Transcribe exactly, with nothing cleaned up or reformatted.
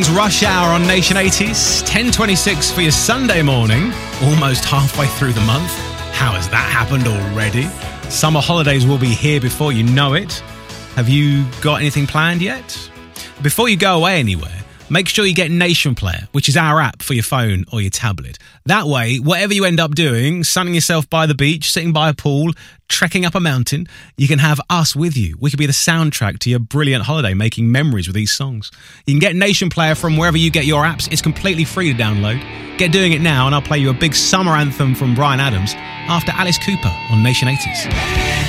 Rush Hour on Nation eighties, ten twenty-six for your Sunday morning, almost halfway through the month. How has that happened already? Summer holidays will be here before you know it. Have you got anything planned yet? Before you go away anywhere, make sure you get Nation Player, which is our app for your phone or your tablet. That way, whatever you end up doing, sunning yourself by the beach, sitting by a pool, trekking up a mountain, you can have us with you. We could be the soundtrack to your brilliant holiday, making memories with these songs. You can get Nation Player from wherever you get your apps. It's completely free to download. Get doing it now and I'll play you a big summer anthem from Bryan Adams after Alice Cooper on Nation eighties.